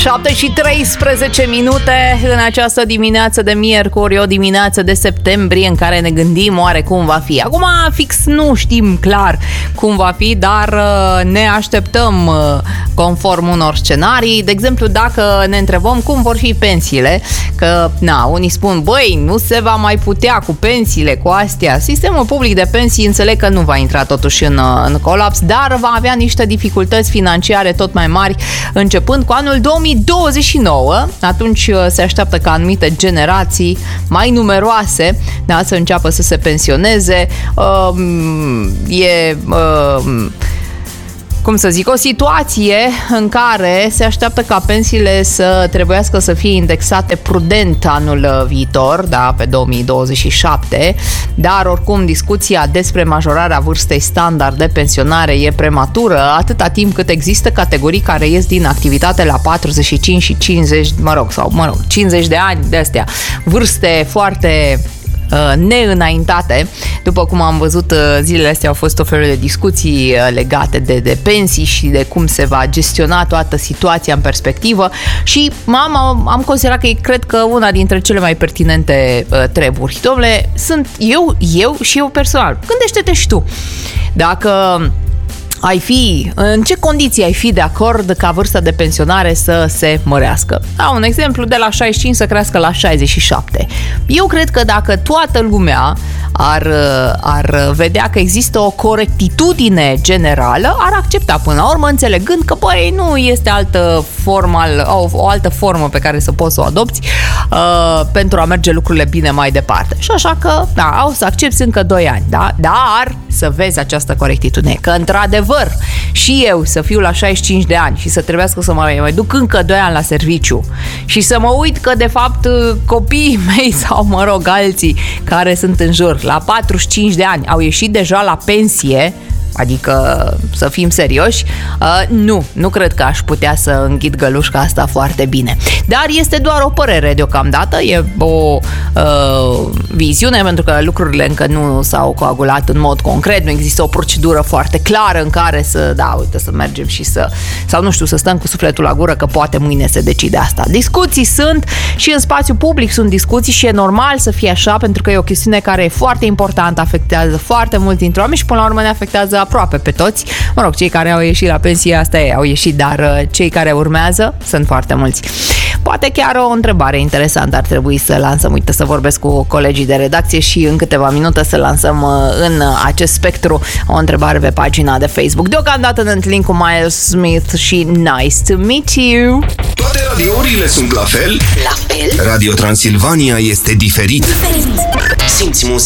7:13 în această dimineață de miercuri, o dimineață de septembrie în care ne gândim oare cum va fi. Acum fix nu știm clar cum va fi, dar ne așteptăm conform unor scenarii. De exemplu, dacă ne întrebăm cum vor fi pensiile, că unii spun, băi, nu se va mai putea cu pensiile, cu astea. Sistemul public de pensii înțeleg că nu va intra totuși în colaps, dar va avea niște dificultăți financiare tot mai mari începând cu anul 2029. Atunci se așteaptă ca anumite generații mai numeroase să înceapă să se pensioneze. O situație în care se așteaptă ca pensiile să trebuiască să fie indexate prudent anul viitor, pe 2027, dar oricum discuția despre majorarea vârstei standard de pensionare e prematură, atâta timp cât există categorii care ies din activitate la 45 și 50, 50 de ani de astea, vârste foarte neînaintate. După cum am văzut, zilele astea au fost o fel de discuții legate de pensii și de cum se va gestiona toată situația în perspectivă și am considerat că cred că una dintre cele mai pertinente treburi. Dom'le, sunt eu personal. Gândește-te și tu. În ce condiții ai fi de acord ca vârsta de pensionare să se mărească? Un exemplu, de la 65 să crească la 67. Eu cred că dacă toată lumea ar vedea că există o corectitudine generală, ar accepta până la urmă, înțelegând că, nu este o altă formă pe care să poți să o adopți pentru a merge lucrurile bine mai departe. Și așa că, o să accepți încă 2 ani, da? Dar să vezi această corectitudine, că într-adevăr și eu să fiu la 65 de ani și să trebuiască să mai duc încă 2 ani la serviciu și să mă uit că de fapt copiii mei sau alții care sunt în jur la 45 de ani au ieșit deja la pensie, adică să fim serioși, nu cred că aș putea să înghit gălușca asta foarte bine. Dar este doar o părere deocamdată, e o viziune, pentru că lucrurile încă nu s-au coagulat în mod concret, nu există o procedură foarte clară în care să mergem și să stăm cu sufletul la gură că poate mâine se decide asta. Discuții sunt și în spațiu public sunt discuții și e normal să fie așa, pentru că e o chestiune care e foarte importantă, afectează foarte mulți dintre oameni și până la urmă ne afectează aproape pe toți. Cei care au ieșit la pensie, asta au ieșit, dar cei care urmează sunt foarte mulți. Poate chiar o întrebare interesantă ar trebui să lansăm, să vorbesc cu colegii de redacție și în câteva minute să lansăm în acest spectru o întrebare pe pagina de Facebook. Deocamdată ne întâlnim cu Miles Smith și Nice to Meet You. Toate radiourile sunt la fel? La fel? Radio Transilvania este diferit. Simți muzica